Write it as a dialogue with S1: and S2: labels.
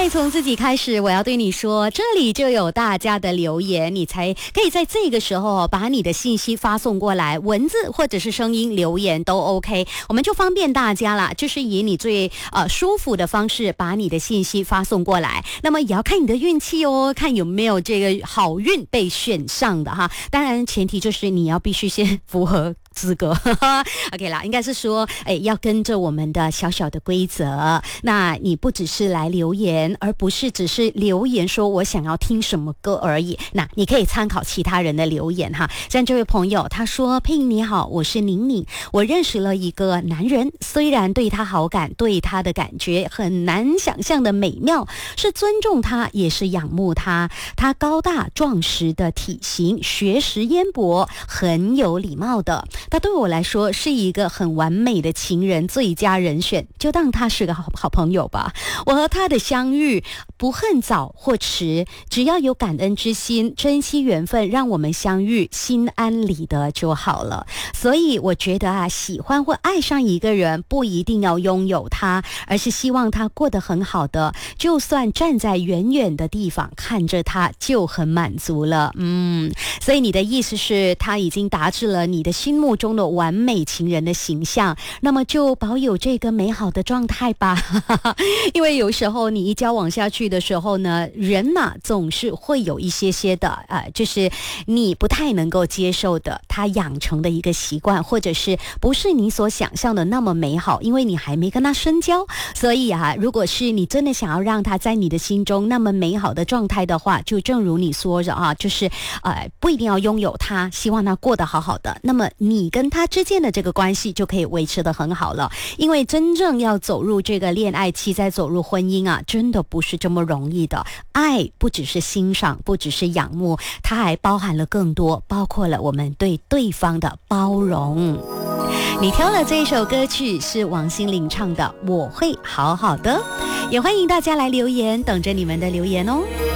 S1: 爱从自己开始，我要对你说，这里就有大家的留言，你才可以在这个时候把你的信息发送过来，文字或者是声音留言都 OK， 我们就方便大家啦，就是以你最舒服的方式把你的信息发送过来。那么也要看你的运气哦，看有没有这个好运被选上的哈。当然前提就是你要必须先符合资格OK 啦，应该是说要跟着我们的小小的规则，那你不只是来留言，而不是只是留言说我想要听什么歌而已，那你可以参考其他人的留言哈。像这位朋友他说，佩莹你好，我是宁宁，我认识了一个男人，虽然对他好感，对他的感觉很难想象的美妙，是尊重他也是仰慕他，他高大壮实的体型，学识渊博，很有礼貌的，他对我来说是一个很完美的情人，最佳人选，就当他是个好朋友吧。我和他的相遇不恨早或迟，只要有感恩之心，珍惜缘分，让我们相遇，心安理得就好了。所以我觉得喜欢或爱上一个人不一定要拥有他，而是希望他过得很好的，就算站在远远的地方看着他就很满足了。所以你的意思是他已经达至了你的心目中的完美情人的形象，那么就保有这个美好的状态吧因为有时候你一交往下去的时候呢，人嘛总是会有一些的就是你不太能够接受的，他养成的一个习惯，或者是不是你所想象的那么美好，因为你还没跟他深交。所以如果是你真的想要让他在你的心中那么美好的状态的话，就正如你说的就是不一定要拥有他，希望他过得好好的，那么你跟他之间的这个关系就可以维持得很好了。因为真正要走入这个恋爱期，再走入婚姻真的不是这么容易的。爱不只是欣赏，不只是仰慕，它还包含了更多，包括了我们对对方的包容。你挑了这一首歌曲是王心凌唱的《我会好好的》，也欢迎大家来留言，等着你们的留言哦。